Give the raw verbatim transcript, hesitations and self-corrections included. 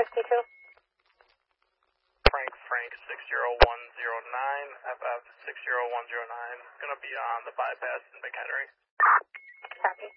sixty-two. Frank Frank six zero one zero nine, F F six zero one zero nine. Gonna be on the bypass in McHenry. Copy.